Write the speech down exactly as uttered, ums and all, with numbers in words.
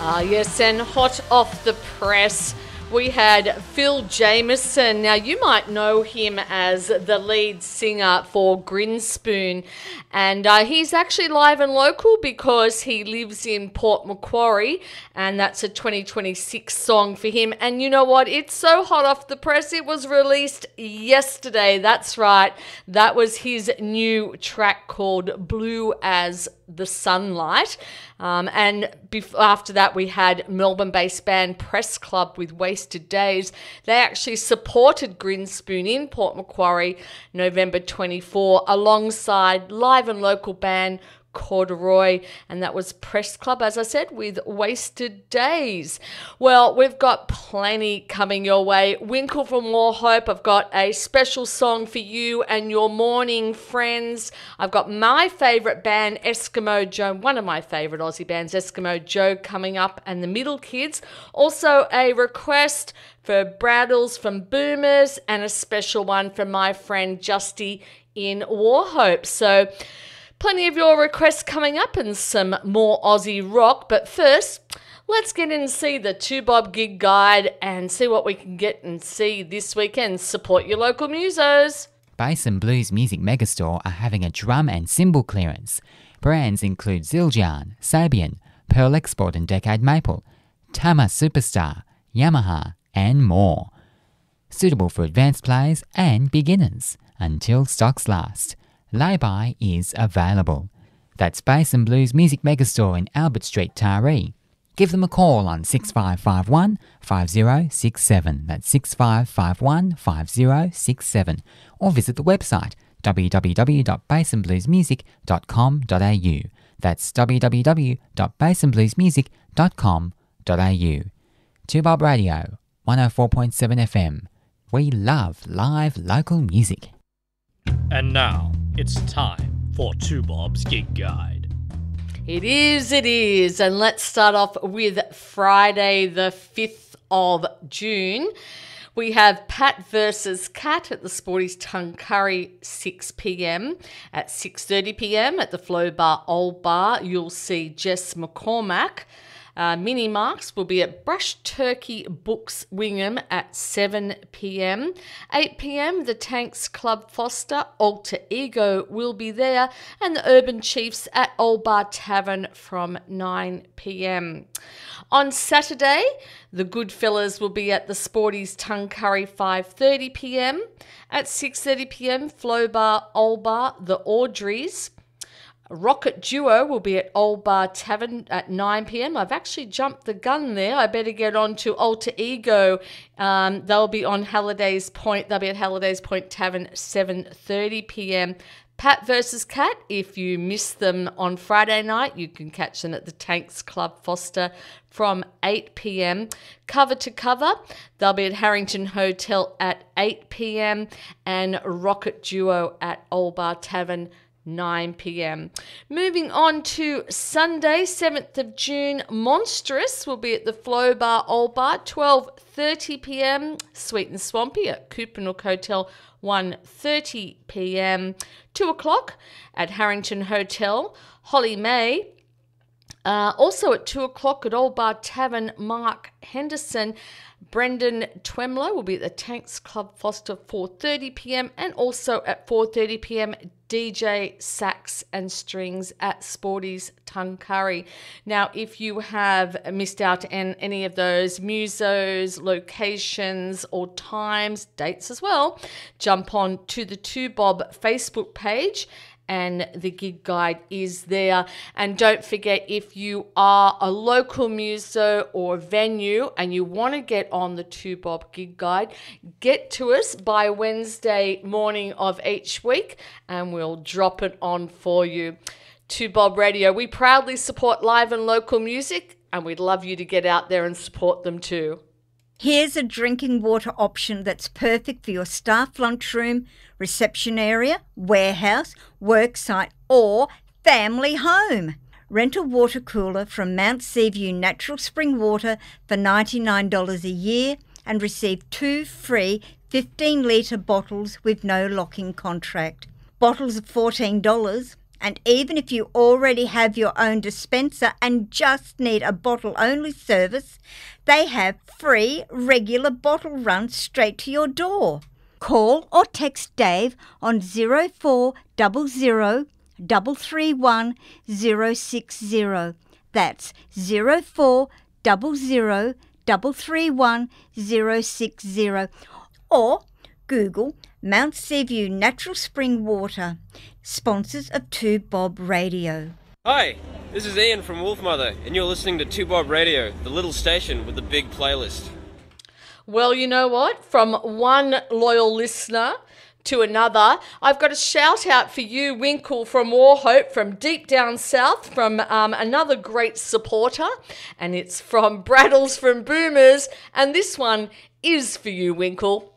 Ah, yes, and hot off the press, we had Phil Jameson. Now, you might know him as the lead singer for Grinspoon, and uh, he's actually live and local because he lives in Port Macquarie, and that's a twenty twenty-six song for him. And you know what? It's so hot off the press. It was released yesterday. That's right. That was his new track called Blue as the Sunlight. Um, and bef- after that, we had Melbourne-based band Press Club with Wasted Days. They actually supported Grinspoon in Port Macquarie November twenty-fourth alongside live and local band Corduroy, and that was Press Club, as I said, with Wasted Days. Well, we've got plenty coming your way. Winkle for More Hope, I've got a special song for you and your morning friends. I've got my favourite band, Eskimo Joe, one of my favourite Aussie bands, Eskimo Joe, coming up, and the Middle Kids. Also a request for Braddles from Boomers, and a special one from my friend Justy in Warhope. So plenty of your requests coming up and some more Aussie rock. But first, let's get in and see the Two Bob Gig Guide and see what we can get and see this weekend. Support your local musos. Bass and Blues Music Megastore are having a drum and cymbal clearance. Brands include Zildjian, Sabian, Pearl Export and Decade Maple, Tama Superstar, Yamaha, and more. Suitable for advanced players and beginners until stocks last. Lay-by is available. That's Bass and Blues Music Megastore in Albert Street, Taree. Give them a call on six five five one, five zero six seven. That's six five five one, five zero six seven. Or visit the website w w w dot bass and blues music dot com dot a u. That's w w w dot bass and blues music dot com dot a u. Two Bob Radio, one oh four point seven F M. We love live local music. And now, it's time for Two Bob's Gig Guide. It is, it is. And let's start off with Friday the fifth of June. We have Pat versus Cat at the Sporty's Tuncurry, six p.m. At six thirty p.m. at the Flow Bar Old Bar, you'll see Jess McCormack. Uh, Mini Marks will be at Brush Turkey Books Wingham at seven p.m. eight p.m. the Tanks Club Foster, Alter Ego will be there, and the Urban Chiefs at Old Bar Tavern from nine p.m. On Saturday, the Goodfellas will be at the Sporty's Tuncurry, five thirty p.m. At six thirty p.m, Flow Bar Old Bar, the Audreys. Rocket Duo will be at Old Bar Tavern at nine p.m. I've actually jumped the gun there. I better get on to Alter Ego. Um, they'll be on Halliday's Point. They'll be at Halliday's Point Tavern seven thirty p.m. Pat versus Cat, if you missed them on Friday night, you can catch them at the Tanks Club Foster from eight p.m. Cover to Cover, they'll be at Harrington Hotel at eight p.m. and Rocket Duo at Old Bar Tavern nine p.m. Moving on to Sunday, seventh of June, Monstrous will be at the Flow Bar Old Bar, twelve thirty p.m. Sweet and Swampy at Coopanook Hotel, one thirty p.m. two o'clock at Harrington Hotel, Holly May. Uh, also at two o'clock at Old Bar Tavern, Mark Henderson. Brendan Twemlow will be at the Tanks Club Foster, four thirty p.m. and also at four thirty p.m. D J Sax and Strings at Sporty's Tuncurry. Now, if you have missed out on any of those musos, locations or times, dates as well, jump on to the Two Bob Facebook page and the gig guide is there. And don't forget, if you are a local muso or venue and you want to get on the Two Bob gig guide, get to us by Wednesday morning of each week and we'll drop it on for you. Two Bob Radio, we proudly support live and local music, and we'd love you to get out there and support them too. Here's a drinking water option that's perfect for your staff lunchroom, reception area, warehouse, worksite or family home. Rent a water cooler from Mount Seaview Natural Spring Water for ninety-nine dollars a year and receive two free fifteen litre bottles with no lock-in contract. Bottles of fourteen dollars And even if you already have your own dispenser and just need a bottle-only service, they have free regular bottle runs straight to your door. Call or text Dave on zero four zero zero, three three one, zero six zero. That's zero four zero zero, three three one, zero six zero. Or Google Mount Seaview Natural Spring Water, sponsors of two Bob Radio. Hi, this is Ian from Wolfmother, and you're listening to two Bob Radio, the little station with the big playlist. Well, you know what? From one loyal listener to another, I've got a shout out for you, Winkle from Warhope, from deep down south, from um, another great supporter, and it's from Braddles from Boomers, and this one is for you, Winkle.